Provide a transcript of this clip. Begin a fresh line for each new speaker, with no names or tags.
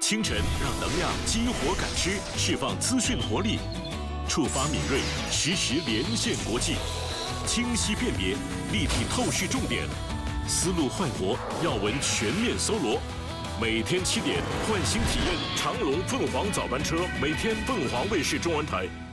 清晨让能量激活感知，释放资讯活力，触发敏锐，实时连线国际，清晰辨别，立体透视重点，思路焕活，要闻全面搜罗。每天7点，唤醒体验长龙凤凰早班车，每天凤凰卫视中文台。